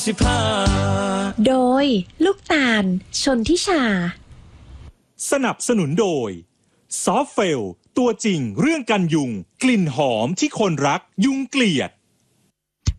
15โดยลูกตาลชนทิชาสนับสนุนโดยซอฟเฟลตัวจริงเรื่องกันยุงกลิ่นหอมที่คนรักยุงเกลียด